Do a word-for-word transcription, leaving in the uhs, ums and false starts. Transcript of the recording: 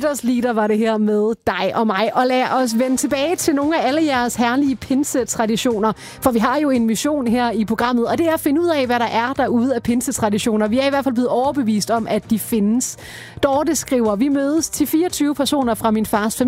Nytårslieder var det her med dig og mig. Og lad os vende tilbage til nogle af alle jeres herlige pinsetraditioner. For vi har jo en mission her i programmet, og det er at finde ud af, hvad der er derude af pinsetraditioner. Vi er i hvert fald blevet overbevist om, at de findes. Dorte skriver, vi mødes til fireogtyve personer fra min fars familie